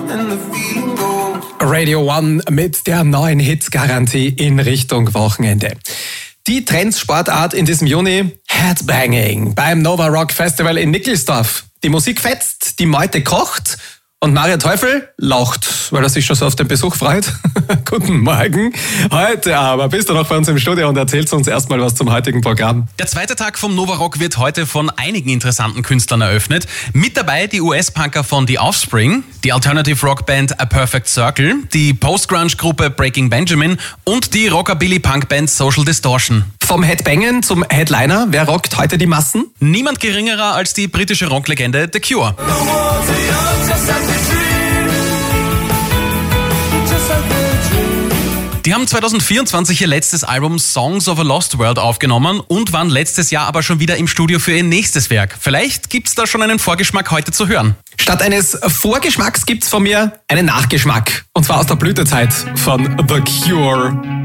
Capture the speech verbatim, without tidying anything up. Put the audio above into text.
Radio One mit der neuen Hit-Garantie in Richtung Wochenende. Die Trendsportart in diesem Juni, Headbanging beim Nova Rock Festival in Nickelsdorf. Die Musik fetzt, die Meute kocht und Mario Teufel lacht, weil er sich schon so auf den Besuch freut. Guten Morgen. Heute aber bist du noch bei uns im Studio und erzählst uns erstmal was zum heutigen Programm. Der zweite Tag vom Nova Rock wird heute von einigen interessanten Künstlern eröffnet. Mit dabei die U S-Punker von The Offspring, die Alternative Rock Band A Perfect Circle, die Post-Grunge-Gruppe Breaking Benjamin und die Rockabilly-Punk-Band Social Distortion. Vom Headbangen zum Headliner, wer rockt heute die Massen? Niemand geringerer als die britische Rocklegende The Cure. Die haben zwanzig vierundzwanzig ihr letztes Album Songs of a Lost World aufgenommen und waren letztes Jahr aber schon wieder im Studio für ihr nächstes Werk. Vielleicht gibt's da schon einen Vorgeschmack heute zu hören. Statt eines Vorgeschmacks gibt's von mir einen Nachgeschmack. Und zwar aus der Blütezeit von The Cure.